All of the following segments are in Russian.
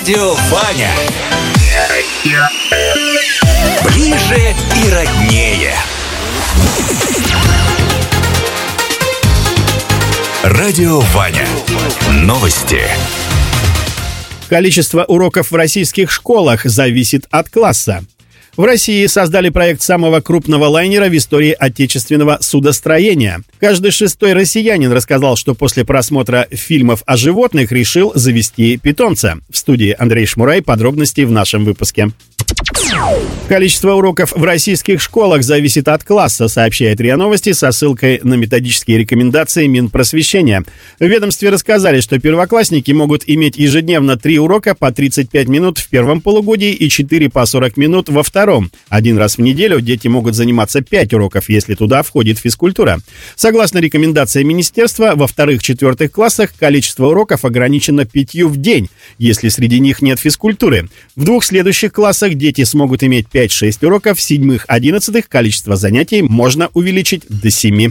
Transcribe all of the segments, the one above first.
Радио Ваня. Ближе и роднее. Радио Ваня. Новости. Количество уроков в российских школах зависит от класса. В России создали проект самого крупного лайнера в истории отечественного судостроения. Каждый шестой россиянин рассказал, что после просмотра фильмов о животных решил завести питомца. В студии Андрей Шмурай. Подробности в нашем выпуске. Количество уроков в российских школах зависит от класса, сообщает РИА Новости со ссылкой на методические рекомендации Минпросвещения. В ведомстве рассказали, что первоклассники могут иметь ежедневно 3 урока по 35 минут в первом полугодии и 4 по 40 минут во втором. Один раз в неделю дети могут заниматься 5 уроков, если туда входит физкультура. Согласно рекомендации министерства, во вторых-четвертых классах количество уроков ограничено 5 в день, если среди них нет физкультуры. В двух следующих классах дети смогут иметь 5-6 уроков, в 7-11 количество занятий можно увеличить до 7.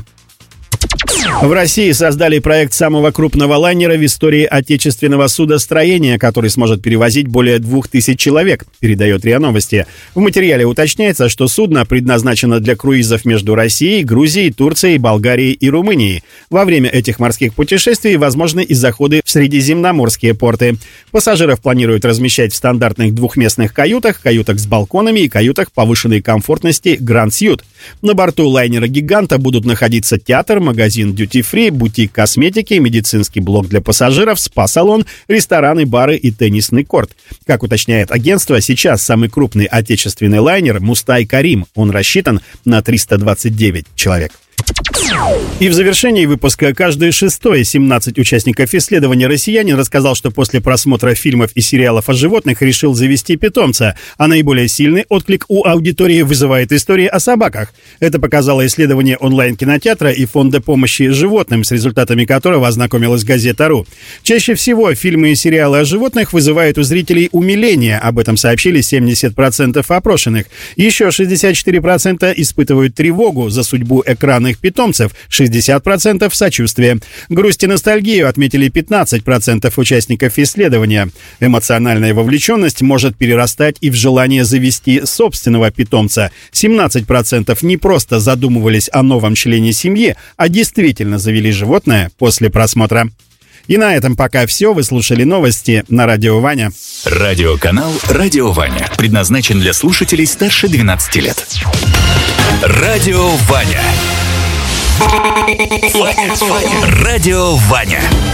В России создали проект самого крупного лайнера в истории отечественного судостроения, который сможет перевозить более 2000 человек, передает РИА Новости. В материале уточняется, что судно предназначено для круизов между Россией, Грузией, Турцией, Болгарией и Румынией. Во время этих морских путешествий возможны и заходы в средиземноморские порты. Пассажиров планируют размещать в стандартных двухместных каютах, каютах с балконами и каютах повышенной комфортности Grand Suite. На борту лайнера-гиганта будут находиться театр, магазин дьюти-фри, бутик косметики, медицинский блок для пассажиров, спа-салон, рестораны, бары и теннисный корт. Как уточняет агентство, сейчас самый крупный отечественный лайнер «Мустай Карим». Он рассчитан на 329 человек. И в завершении выпуска каждый шестой 17 участников исследования россиянин рассказал, что после просмотра фильмов и сериалов о животных решил завести питомца, а наиболее сильный отклик у аудитории вызывает истории о собаках. Это показало исследование онлайн-кинотеатра и фонда помощи животным, с результатами которого ознакомилась газета.ру. Чаще всего фильмы и сериалы о животных вызывают у зрителей умиление, об этом сообщили 70% опрошенных. Еще 64% испытывают тревогу за судьбу экранных питомцев, 60% сочувствие. Грусть и ностальгию отметили 15% участников исследования. Эмоциональная вовлеченность может перерастать и в желание завести собственного питомца. 17% не просто задумывались о новом члене семьи, а действительно завели животное после просмотра. И на этом пока все. Вы слушали новости на Радио Ваня. Радиоканал «Радио Ваня» предназначен для слушателей старше 12 лет. Радио Ваня. Радио Ваня.